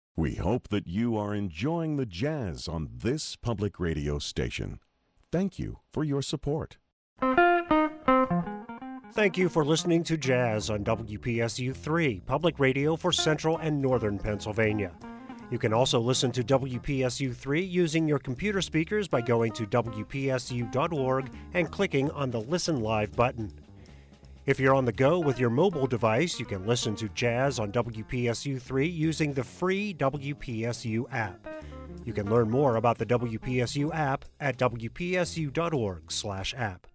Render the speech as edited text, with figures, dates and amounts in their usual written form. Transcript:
We hope that you are enjoying the jazz on this public radio station. Thank you for your support. Thank you for listening to Jazz on WPSU 3, public radio for Central and Northern Pennsylvania. You can also listen to WPSU 3 using your computer speakers by going to WPSU.org and clicking on the Listen Live button. If you're on the go with your mobile device, you can listen to Jazz on WPSU 3 using the free WPSU app. You can learn more about the WPSU app at WPSU.org/app.